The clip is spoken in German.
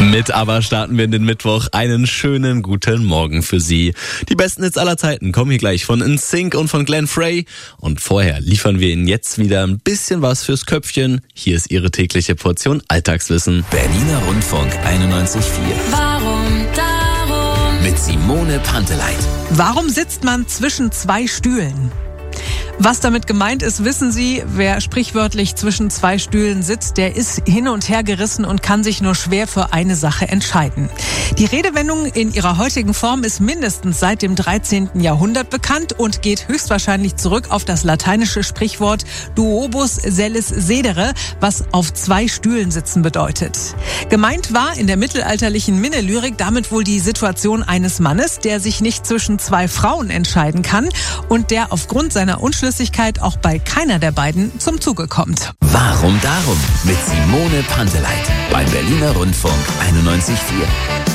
Mit Aber starten wir in den Mittwoch. Einen schönen guten Morgen für Sie. Die besten Hits aller Zeiten kommen hier gleich von NSYNC und von Glenn Frey. Und vorher liefern wir Ihnen jetzt wieder ein bisschen was fürs Köpfchen. Hier ist Ihre tägliche Portion Alltagswissen. Berliner Rundfunk 91.4. Warum darum? Mit Simone Panteleit. Warum sitzt man zwischen zwei Stühlen? Was damit gemeint ist, wissen Sie. Wer sprichwörtlich zwischen zwei Stühlen sitzt, der ist hin und her gerissen und kann sich nur schwer für eine Sache entscheiden. Die Redewendung in ihrer heutigen Form ist mindestens seit dem 13. Jahrhundert bekannt und geht höchstwahrscheinlich zurück auf das lateinische Sprichwort duobus sellis sedere, was auf zwei Stühlen sitzen bedeutet. Gemeint war in der mittelalterlichen Minnelyrik damit wohl die Situation eines Mannes, der sich nicht zwischen zwei Frauen entscheiden kann und der aufgrund seiner Unschlüssigkeit auch bei keiner der beiden zum Zuge kommt. Warum darum? Mit Simone Panteleit. Beim Berliner Rundfunk 91.4.